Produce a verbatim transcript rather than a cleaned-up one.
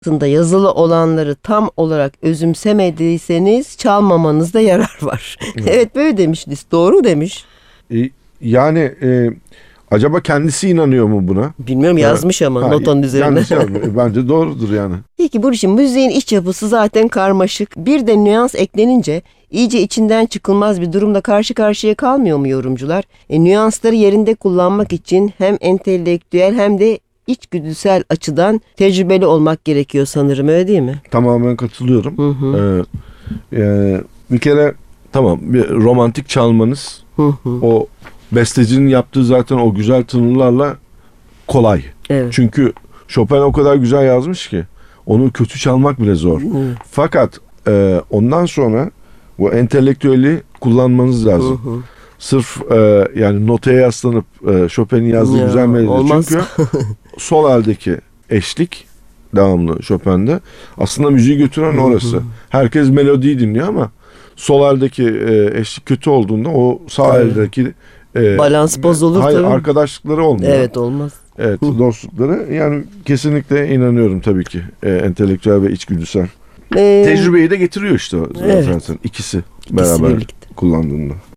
Aslında yazılı olanları tam olarak özümsemediyseniz çalmamanızda yarar var. Evet, evet böyle demiş Liszt. Doğru demiş. E, yani e, acaba kendisi inanıyor mu buna? Bilmiyorum, yazmış ama ha, notanın üzerine. Bence doğrudur yani. Peki bu işin müziğin iç yapısı zaten karmaşık. Bir de nüans eklenince iyice içinden çıkılmaz bir durumla karşı karşıya kalmıyor mu yorumcular? E, nüansları yerinde kullanmak için hem entelektüel hem de içgüdüsel açıdan tecrübeli olmak gerekiyor sanırım, öyle değil mi? Tamamen katılıyorum. Hı hı. Ee, e, bir kere tamam, bir romantik çalmanız hı hı. o bestecinin yaptığı zaten o güzel tınılarla kolay. Evet. Çünkü Chopin o kadar güzel yazmış ki onu kötü çalmak bile zor. Evet. Fakat e, ondan sonra bu entelektüeli kullanmanız lazım. Hı hı. Sırf e, yani notaya yaslanıp e, Chopin'in yazdığı ya, güzel melodi. olmaz. Çünkü sol eldeki eşlik devamlı Chopin'de aslında müziği götüren orası. Herkes melodiyi dinliyor ama sol eldeki e, eşlik kötü olduğunda o sağ evet. eldeki e, balans bozulur hayır, tabii. arkadaşlıkları olmuyor. Evet, olmaz. Evet, dostlukları. Yani kesinlikle inanıyorum tabii ki. E, entelektüel ve içgüdüsel. Ee, Tecrübeyi de getiriyor işte evet. zaten ikisi, İkisi beraber birlikte kullandığında.